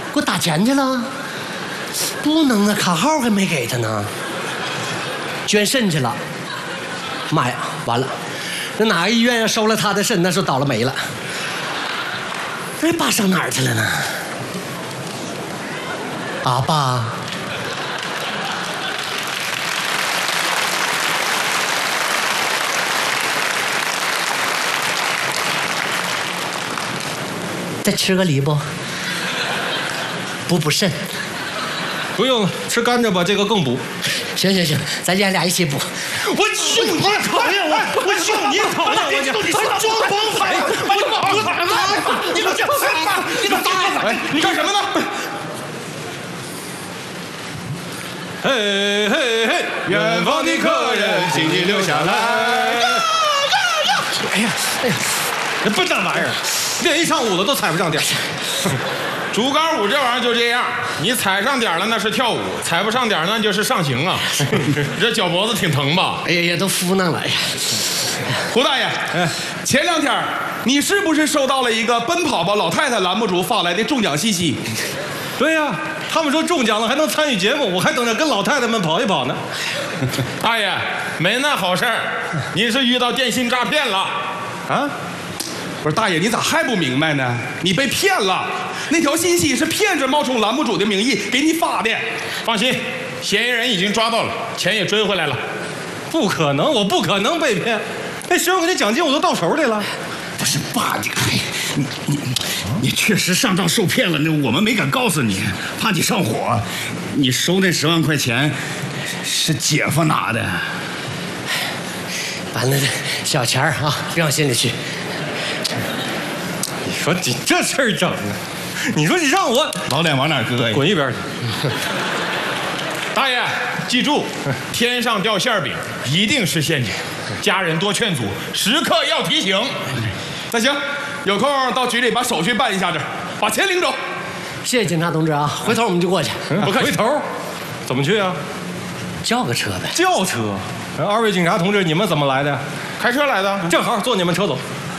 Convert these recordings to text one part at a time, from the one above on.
给我打钱去了？不能啊，卡号还没给他呢。捐肾去了。妈呀，完了！那哪个医院要收了他的肾，那是倒了霉了。哎，爸上哪儿去了呢？啊，爸。再吃个梨不？补肾。 不用了，吃甘蔗吧，这个更补。 行，咱爷俩一起补。 我就你讨厌我就你讨厌我，你装疯反你干什么呢？嘿嘿嘿，远方的客人，请你留下来。 哎呀， 这笨蛋玩意儿，练一上午的都踩不上点。 竹竿舞这玩意儿就这样，你踩上点了那是跳舞，踩不上点那就是上刑啊。这脚脖子挺疼吧？ 哎呀，都敷弄了。 胡大爷，前2天你是不是收到了一个奔跑吧老太太栏目组发来的中奖信息？ 对呀，他们说中奖了还能参与节目，我还等着跟老太太们跑一跑呢。 大爷，没那好事儿，你是遇到电信诈骗了啊？不是大爷，你咋还不明白呢？你被骗了，那条信息是骗子冒充栏目组的名义给你发的。 放心，嫌疑人已经抓到了，钱也追回来了。 不可能，我不可能被骗，那10万块钱奖金我都到手里了。 不是爸，你确实上当受骗了，那我们没敢告诉你，怕你上火。你收那10万块钱是姐夫拿的， 把那小钱啊扔心里去。 你说你这事儿整的，你说你让我老脸往哪搁呀？ 滚一边去！ 大爷，记住，天上掉馅饼一定是陷阱，家人多劝阻，时刻要提醒。 那行，有空到局里把手续办一下子，把钱领走。 谢谢警察同志啊，回头我们就过去。 不客气。回头怎么去啊？ 叫个车呗。 轿车。2位警察同志，你们怎么来的？ 开车来的， 正好坐你们车走。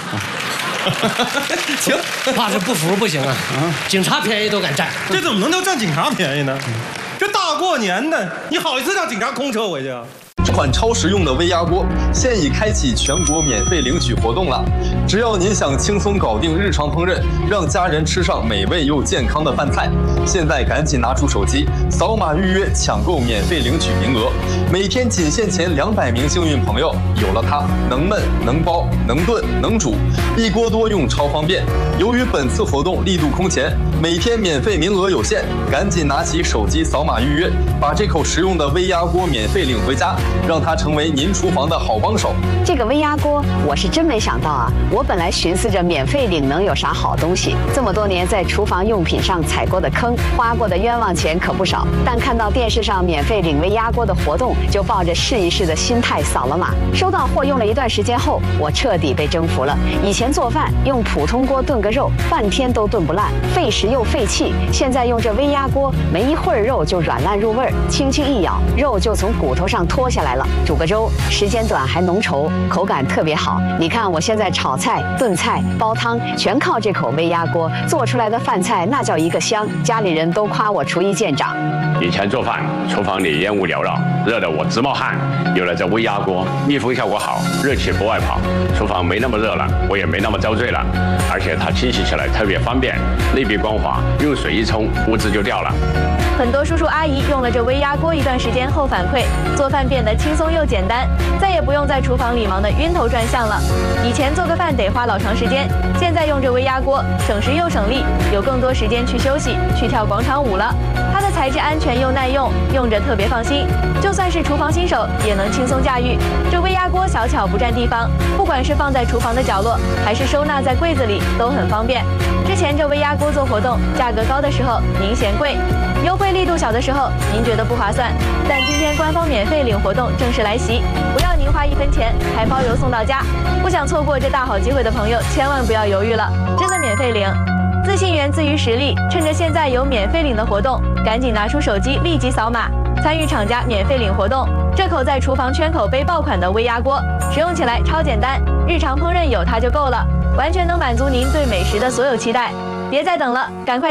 行，怕是不服不行啊！警察便宜都敢占， 这怎么能叫占警察便宜呢？这大过年的，你好意思让警察空车回去啊？ 这款超实用的微压锅现已开启全国免费领取活动了。只要您想轻松搞定日常烹饪，让家人吃上美味又健康的饭菜，现在赶紧拿出手机，扫码预约抢购免费领取名额。每天仅限前200名幸运朋友，有了它，能焖能包能炖能煮，一锅多用超方便。由于本次活动力度空前，每天免费名额有限，赶紧拿起手机扫码预约，把这口实用的微压锅免费领回家，让它成为您厨房的好帮手。 这个微压锅我是真没想到啊！我本来寻思着免费领能有啥好东西，这么多年在厨房用品上踩过的坑，花过的冤枉钱可不少。但看到电视上免费领微压锅的活动，就抱着试一试的心态扫了码。收到货用了一段时间后，我彻底被征服了。以前做饭用普通锅炖个肉，半天都炖不烂，费时又费气。现在用这微压锅，没一会儿肉就软烂入味儿，轻轻一咬，肉就从骨头上脱下来了。煮个粥，时间短还浓稠，口感特别好。你看我现在炒菜、炖菜、煲汤，全靠这口微压锅做出来的饭菜，那叫一个香，家里人都夸我厨艺见长。 以前做饭，厨房里烟雾缭绕，热得我直冒汗。有了这微压锅，密封效果好，热气不外跑，厨房没那么热了，我也没那么遭罪了。而且它清洗起来特别方便，内壁光滑，用水一冲，污渍就掉了。 很多叔叔阿姨用了这微压锅一段时间后反馈，做饭变得轻松又简单，再也不用在厨房里忙得晕头转向了。以前做个饭得花老长时间，现在用这微压锅，省时又省力，有更多时间去休息，去跳广场舞了。它的材质安全又耐用，用着特别放心，就算是厨房新手也能轻松驾驭。这微压锅小巧不占地方，不管是放在厨房的角落，还是收纳在柜子里，都很方便。之前这微压锅做活动，价格高的时候您嫌贵，优惠力度小的时候您觉得不划算，但今天官方免费领活动正式来袭，不要您花1分钱，还包邮送到家。不想错过这大好机会的朋友，千万不要犹豫了，真的免费领。自信源自于实力，趁着现在有免费领的活动，赶紧拿出手机立即扫码，参与厂家免费领活动。这口在厨房圈口背爆款的微压锅，使用起来超简单，日常烹饪有它就够了，完全能满足您对美食的所有期待。别再等了，赶快